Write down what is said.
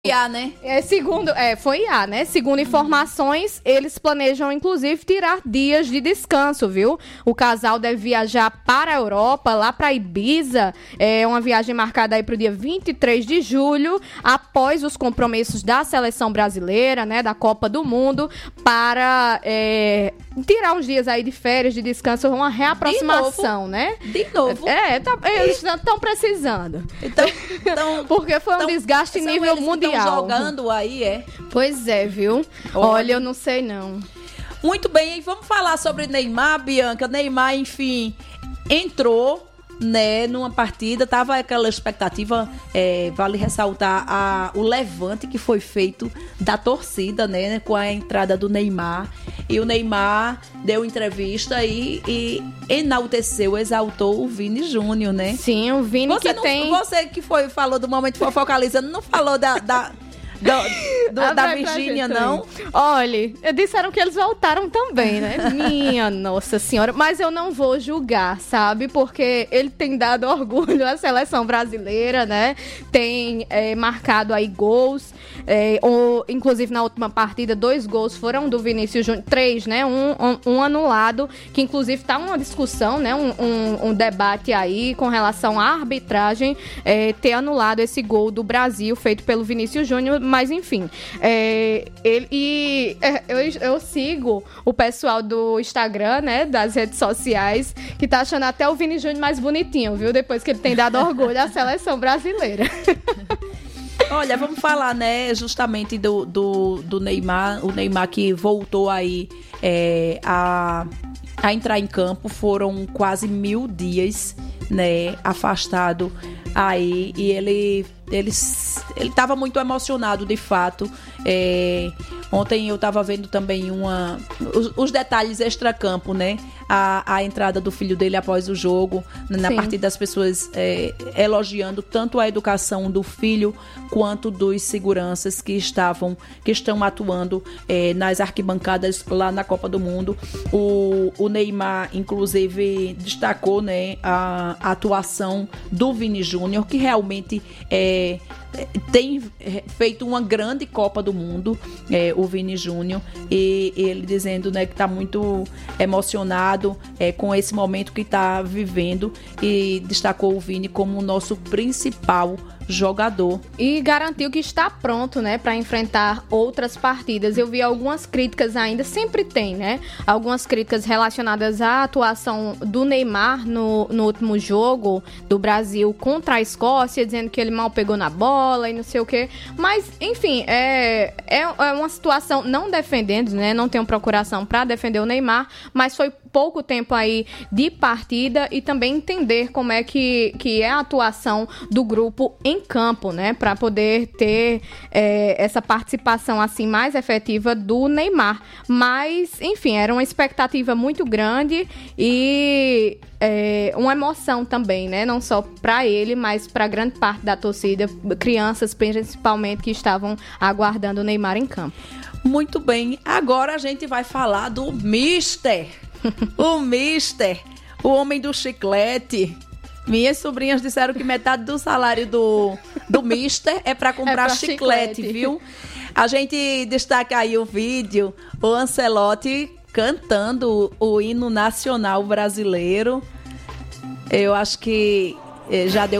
IA, né? Foi IA, né? Segundo informações, eles planejam, inclusive, tirar dias de descanso, viu? O casal deve viajar para a Europa, lá para Ibiza. É uma viagem marcada aí para o dia 23 de julho, após os compromissos da seleção brasileira, né? Da Copa do Mundo, para tirar uns dias aí de férias, de descanso, uma reaproximação, né? De novo. Eles estão precisando. Então, porque foi um desgaste em nível mundial. Estão jogando aí, Pois é, viu? Olha, eu não sei não. Muito bem, e vamos falar sobre Neymar, Bianca. Neymar, enfim, entrou, né, numa partida, tava aquela expectativa, vale ressaltar o levante que foi feito da torcida, né, com a entrada do Neymar. E o Neymar deu entrevista e enalteceu, exaltou o Vini Júnior, né? Sim, o Vini Você que falou do Momento Fofocalizando, não falou da Virgínia, não? Olha, disseram que eles voltaram também, né? Minha Nossa Senhora. Mas eu não vou julgar, sabe? Porque ele tem dado orgulho à seleção brasileira, né? Tem marcado aí gols. Inclusive, na última partida, 2 gols foram do Vinícius Júnior. 3, né? Um anulado, que inclusive tá uma discussão, né? Um debate aí com relação à arbitragem ter anulado esse gol do Brasil, feito pelo Vinícius Júnior. Mas, enfim, eu sigo o pessoal do Instagram, né, das redes sociais, que tá achando até o Vini Júnior mais bonitinho, viu? Depois que ele tem dado orgulho à seleção brasileira. Olha, vamos falar, né, justamente do Neymar. O Neymar que voltou aí a entrar em campo. Foram quase 1000 dias, né, afastado aí, e ele estava muito emocionado, de fato. Ontem eu estava vendo também os detalhes extracampo, né? A entrada do filho dele após o jogo, na partida, das pessoas elogiando tanto a educação do filho quanto dos seguranças que estão atuando nas arquibancadas lá na Copa do Mundo. O Neymar, inclusive, destacou, né, a atuação do Vini Júnior, que realmente tem feito uma grande Copa do Mundo, o Vini Júnior, e ele dizendo, né, que está muito emocionado com esse momento que está vivendo, e destacou o Vini como o nosso principal jogador. E garantiu que está pronto, né, para enfrentar outras partidas. Eu vi algumas críticas ainda, sempre tem, né? Algumas críticas relacionadas à atuação do Neymar no último jogo do Brasil contra a Escócia, dizendo que ele mal pegou na bola e não sei o quê. Mas, enfim, é uma situação, não defendendo, né? Não tenho procuração para defender o Neymar, mas foi pouco tempo aí de partida, e também entender como é que é a atuação do grupo em campo, né, para poder ter essa participação assim mais efetiva do Neymar. Mas, enfim, era uma expectativa muito grande e uma emoção também, né, não só para ele, mas para grande parte da torcida, crianças principalmente, que estavam aguardando o Neymar em campo. Muito bem, agora a gente vai falar do Mister. O Mister, o homem do chiclete. Minhas sobrinhas disseram que metade do salário do Mister é para comprar chiclete, viu? A gente destaca aí o vídeo, o Ancelotti cantando o hino nacional brasileiro. Eu acho que já deu